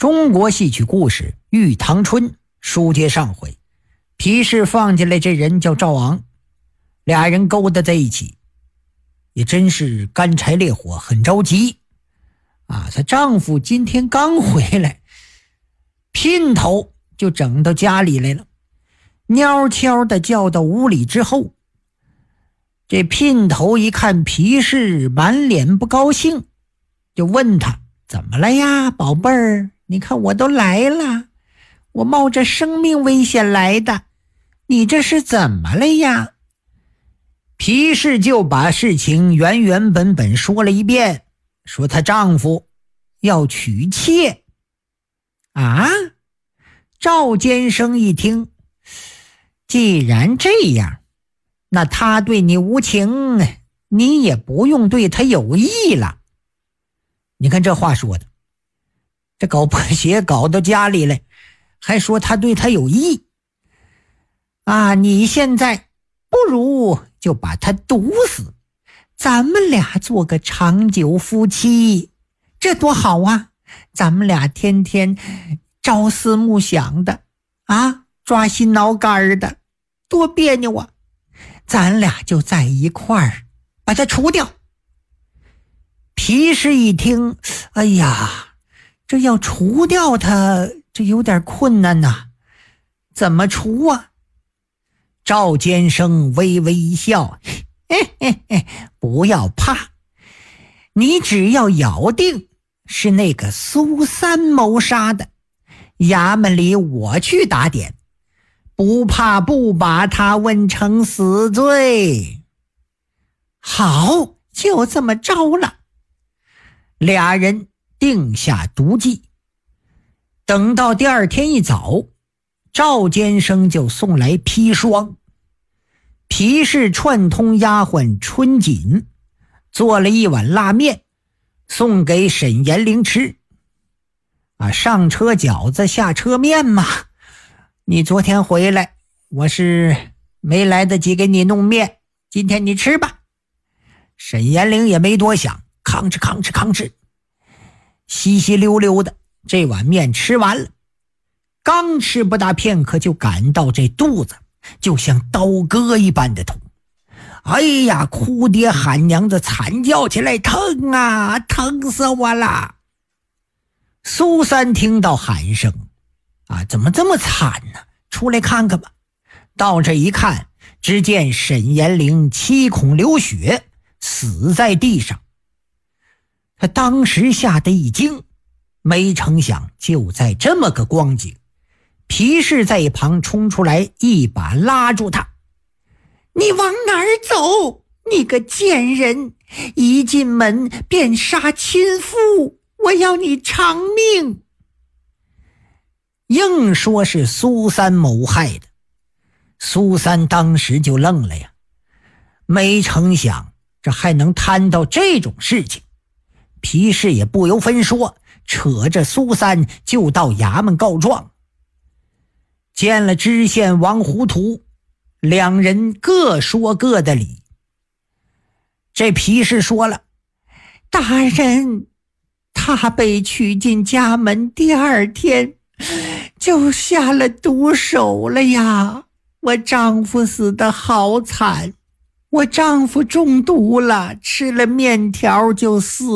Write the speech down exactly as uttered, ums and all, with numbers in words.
中国戏曲故事《玉堂春》书接上回，皮氏放进来这人叫赵昂，俩人勾搭在一起，也真是干柴烈火，很着急啊！她丈夫今天刚回来，姘头就整到家里来了，蔫悄的叫到屋里之后，这姘头一看皮氏满脸不高兴，就问他怎么了呀，宝贝儿？你看我都来了，我冒着生命危险来的，你这是怎么了呀？皮氏就把事情原原本本说了一遍，说她丈夫要娶妾。啊？赵监生一听，既然这样，那他对你无情，你也不用对他有意了。你看这话说的，这搞破鞋搞到家里来，还说他对他有意啊！你现在不如就把他毒死，咱们俩做个长久夫妻，这多好啊！咱们俩天天朝思暮想的啊，抓心挠肝的，多别扭啊！咱俩就在一块儿把他除掉。皮氏一听，哎呀，这要除掉他，这有点困难呐，怎么除啊？赵监生微微一笑，嘿嘿嘿，不要怕，你只要咬定是那个苏三谋杀的，衙门里我去打点，不怕不把他问成死罪。好，就这么着了。俩人定下毒计，等到第二天一早，赵监生就送来砒霜。皮氏串通丫鬟春锦，做了一碗拉面，送给沈延龄吃。啊，上车饺子下车面嘛，你昨天回来，我是没来得及给你弄面，今天你吃吧。沈延龄也没多想，吭哧吭哧吭哧，稀稀溜溜的这碗面吃完了，刚吃不大片刻，就感到这肚子就像刀割一般的痛，哎呀，哭爹喊娘的惨叫起来，疼啊，疼死我了！苏三听到喊声，啊，怎么这么惨呢？出来看看吧。到这一看，只见沈延龄七孔流血，死在地上。他当时吓得一惊，没成想就在这么个光景，皮氏在一旁冲出来，一把拉住他：“你往哪儿走？你个贱人！一进门便杀亲夫，我要你偿命！”硬说是苏三谋害的，苏三当时就愣了呀，没成想这还能摊到这种事情。皮氏也不由分说，扯着苏三就到衙门告状。见了知县王糊涂，两人各说各的理。这皮氏说了：“大人，他被娶进家门第二天就下了毒手了呀！我丈夫死得好惨，我丈夫中毒了，吃了面条就死